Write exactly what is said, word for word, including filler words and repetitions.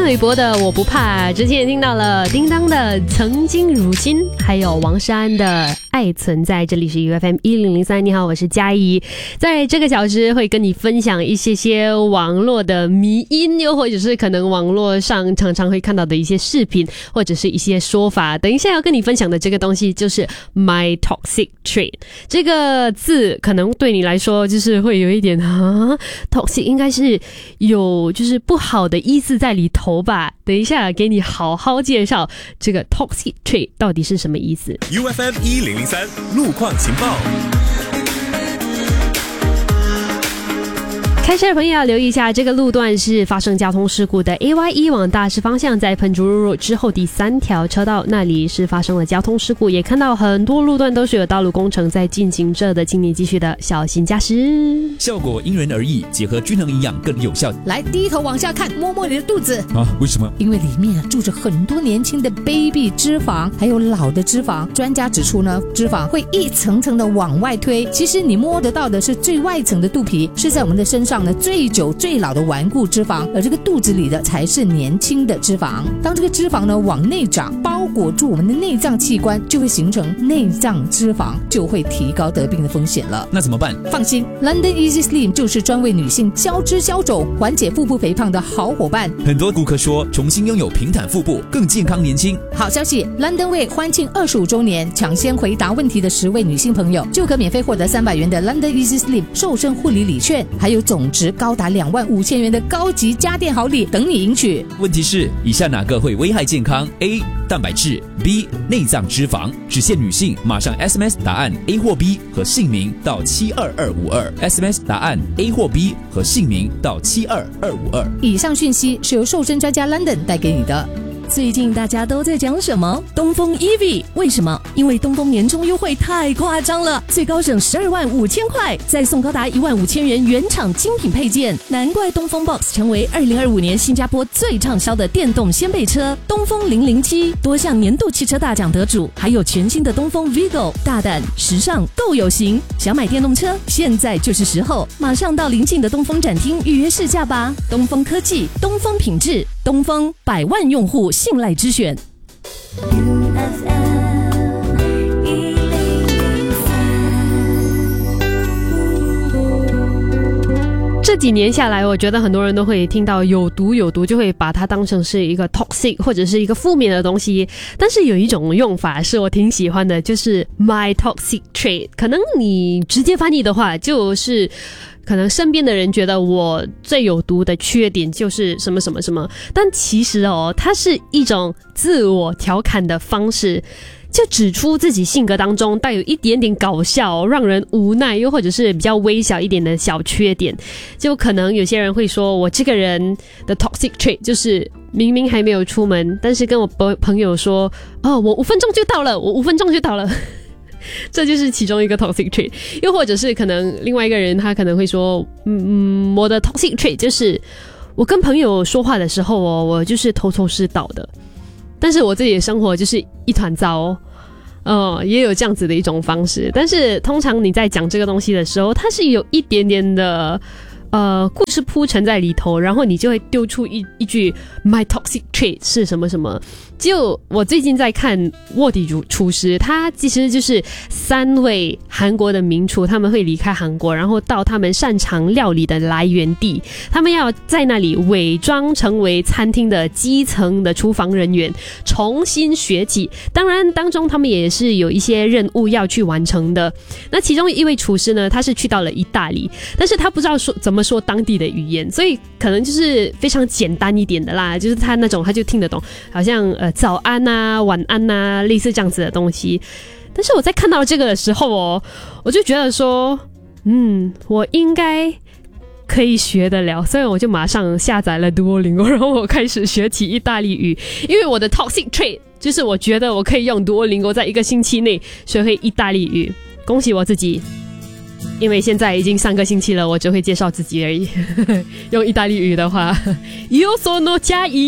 玮柏的我不怕，之前也听到了叮当的曾经如今，还有王诗安的爱存在。这里是 U F M 一零零三，你好，我是嘉怡。在这个小时会跟你分享一些些网络的迷因，又或者是可能网络上常常会看到的一些视频，或者是一些说法。等一下要跟你分享的这个东西就是 My Toxic Trait。 这个字可能对你来说就是会有一点啊 toxic 应该是有就是不好的意思在里头吧。等一下给你好好介绍这个 toxic trait 到底是什么意思。 U F M 一零零三路况情报。 开车的朋友要留意一下，这个路段是发生交通事故的 A Y 一 往大势方向，在喷竹路路之后第三条车道那里是发生了交通事故，也看到很多路段都是有道路工程在进行着的，请你继续的小心驾驶。 效果因人而异，结合均衡营养更有效。 来，低头往下看，摸摸你的肚子啊？为什么？ 因为里面住着很多年轻的 baby 脂肪，还有老的脂肪。专家指出呢，脂肪会一层层的往外推，其实你摸得到的是最外层的肚皮，是在我们的身上最久最老的顽固脂肪，而这个肚子里的才是年轻的脂肪。当这个脂肪呢往内长，包裹住我们的内脏器官，就会形成内脏脂肪，就会提高得病的风险了。 那怎么办？ 放心 ，London Easy Slim 就是专为女性消脂消肿、缓解腹部肥胖的好伙伴。 很多顾客说，重新拥有平坦腹部，更健康年轻。 好消息 ，London 为欢庆二十五周年，抢先回答问题的十位女性朋友，就可免费获得三百元的 London Easy Slim 瘦身护理礼券，还有总值高达两万五千元的高级家电好礼等你赢取。 问题是，以下哪个会危害健康 ？A. 蛋白质 B. 内脏脂肪。只限女性，马上 S M S 答案 A 或 B 和姓名到七二二五二 S M S 答案 A 或 B 和姓名到七二二五二。以上讯息是由瘦身专家 London 带给你的。 最近大家都在讲什么？东风 E V， 为什么？因为东风年终优惠太夸张了，最高省十二万五千块，再送高达一万五千元原厂精品配件，难怪东风 Box 成为二零二五年新加坡最畅销的电动掀背车。东风零零七多项年度汽车大奖得主，还有全新的东风 Vigo， 大胆、时尚、够有型。想买电动车，现在就是时候，马上到邻近的东风展厅预约试驾吧。东风科技，东风品质，东风百万用户信赖之选。 这几年下来，我觉得很多人都会听到有毒有毒，就会把它当成是一个 toxic 或者是一个负面的东西。但是有一种用法是我挺喜欢的，就是 my toxic trait。可能你直接翻译的话，就是可能身边的人觉得我最有毒的缺点就是什么什么什么，但其实哦，它是一种自我调侃的方式。就指出自己性格当中带有一点点搞笑，让人无奈，又或者是比较微小一点的小缺点。就可能有些人会说，我这个人的 toxic trait 就是明明还没有出门，但是跟我朋友说，哦，我五分钟就到了，我五分钟就到了。这就是其中一个 toxic trait。 又或者是可能另外一个人他可能会说，嗯，我的 toxic trait 就是我跟朋友说话的时候哦，我就是头头是道的，但是我自己的生活就是一团糟哦。呃，也有这样子的一种方式，但是通常你在讲这个东西的时候，它是有一点点的呃故事铺陈在里头，然后你就会丢出一一句 My toxic trait 是什么什么。就我最近在看《卧底厨师》，它其实就是三位韩国的名厨，他们会离开韩国，然后到他们擅长料理的来源地，他们要在那里伪装成为餐厅的基层的厨房人员，重新学起。当然当中他们也是有一些任务要去完成的。那其中一位厨师呢，他是去到了意大利，但是他不知道说怎么说当地的语言，所以可能就是非常简单一点的啦，就是他那种他就听得懂，好像呃早安啊、晚安啊，类似这样子的东西。但是我在看到这个的时候哦，我就觉得说，嗯，我应该可以学得了，所以我就马上下载了 Duolingo， 然后我开始学起意大利语。因为我的 toxic trait 就是我觉得我可以用 Duolingo 在一个星期内学会意大利语，恭喜我自己。因为现在已经三个星期了，我只会介绍自己而已。用意大利语的话，Io sono Gia